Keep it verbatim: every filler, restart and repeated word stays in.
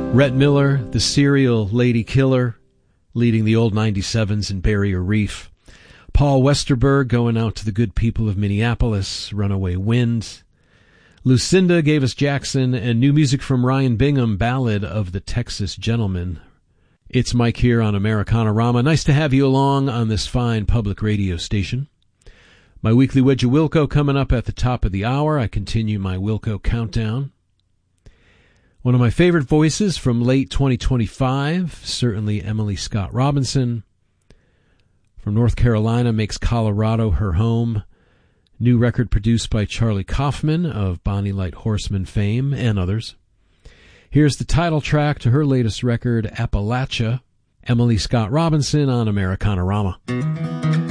Rhett Miller, the serial lady killer, leading the old ninety-sevens in Barrier Reef. Paul Westerberg going out to the good people of Minneapolis, Runaway Wind. Lucinda gave us Jackson, and new music from Ryan Bingham, Ballad of the Texas Gentleman. It's Mike here on Americana-Rama. Nice to have you along on this fine public radio station. My weekly Wedge of Wilco coming up at the top of the hour. I continue my Wilco countdown. One of my favorite voices from late twenty twenty-five, certainly Emily Scott Robinson. From North Carolina, makes Colorado her home. New record produced by Charlie Kaufman of Bonnie Light Horseman fame and others. Here's the title track to her latest record, Appalachia. Emily Scott Robinson on Americana-Rama.